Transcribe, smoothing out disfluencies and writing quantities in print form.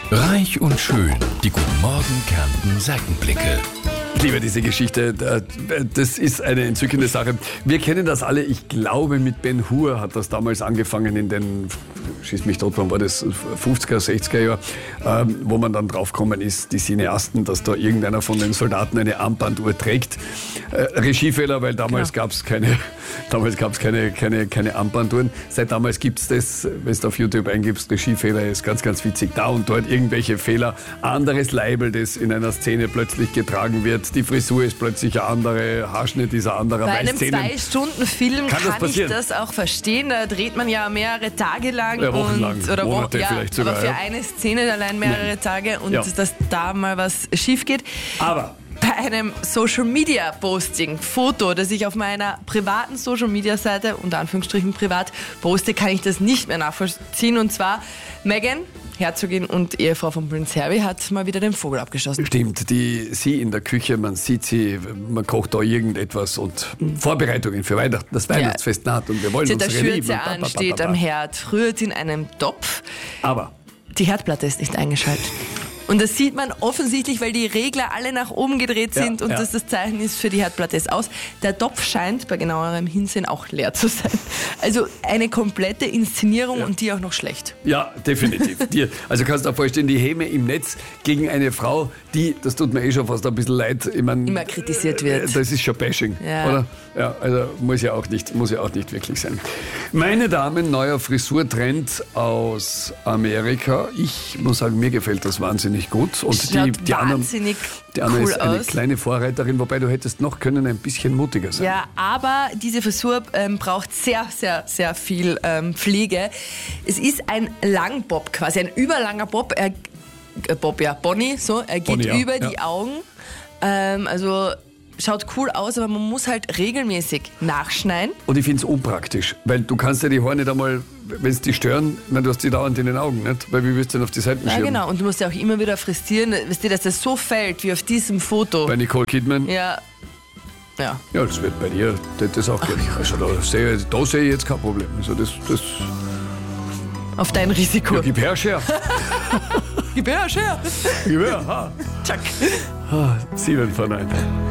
Reich und schön, die Guten Morgen Kärnten Seitenblicke. Ich liebe diese Geschichte, das ist eine entzückende Sache. Wir kennen das alle, ich glaube mit Ben Hur hat das damals angefangen in den, schieß mich tot, wann war das, 50er, 60er Jahre, wo man dann draufgekommen ist, die Cineasten, dass da irgendeiner von den Soldaten eine Armbanduhr trägt. Regiefehler, weil damals gab es keine Armbanduhren. Seit damals gibt es das, wenn du auf YouTube eingibst, Regiefehler ist ganz, ganz witzig. Da und dort irgendwelche Fehler, anderes Label, das in einer Szene plötzlich getragen wird. Die Frisur ist plötzlich eine andere, Haarschnitt ist ein anderer. Bei einem 2-Stunden-Film kann ich das auch verstehen. Da dreht man ja mehrere Tage lang. Ja, wochenlang, Monate vielleicht sogar. Aber für eine Szene allein mehrere Tage und dass da mal was schief geht. Aber bei einem Social-Media-Posting, Foto, das ich auf meiner privaten Social-Media-Seite, unter Anführungsstrichen privat, poste, kann ich das nicht mehr nachvollziehen. Und zwar Meghan, Herzogin und Ehefrau von Prince Harry, hat mal wieder den Vogel abgeschossen. Stimmt, sie in der Küche, man sieht sie, man kocht da irgendetwas und Vorbereitungen für Weihnachten, das Weihnachtsfest naht und wir wollen uns der Schürze an, steht am Herd, rührt in einem Topf. Aber die Herdplatte ist nicht eingeschaltet. Und das sieht man offensichtlich, weil die Regler alle nach oben gedreht sind und das Zeichen ist, für die Herdplatte ist aus. Der Topf scheint bei genauerem Hinsehen auch leer zu sein. Also eine komplette Inszenierung und die auch noch schlecht. Ja, definitiv. Also kannst du dir vorstellen, die Häme im Netz gegen eine Frau, die, das tut mir schon fast ein bisschen leid, immer kritisiert wird. Das ist schon Bashing, oder? Ja, also muss ja auch nicht wirklich sein. Meine Damen, neuer Frisurtrend aus Amerika. Ich muss sagen, mir gefällt das wahnsinnig gut. Und die andere ist eine kleine Vorreiterin, wobei du hättest noch können ein bisschen mutiger sein. Ja, aber diese Frisur braucht sehr, sehr, sehr viel Pflege. Es ist ein Langbob quasi, ein überlanger Bob. Bonnie, so, er geht über die Augen. Also schaut cool aus, aber man muss halt regelmäßig nachschneiden. Und ich finde es unpraktisch, weil du kannst ja die Haare nicht einmal, wenn es dich stören, du hast die dauernd in den Augen, nicht? Weil wie willst du denn auf die Seiten schieben? Ja, genau. Und du musst ja auch immer wieder frisieren, weißt du, dass das so fällt wie auf diesem Foto. Bei Nicole Kidman? Ja. Ja, das wird bei dir das auch gehen. Also da sehe ich jetzt kein Problem. Also das auf dein Risiko. Ja, gib her, Scher. Gib her, Scher. Gib her, ha. Tschack. 7 von 9.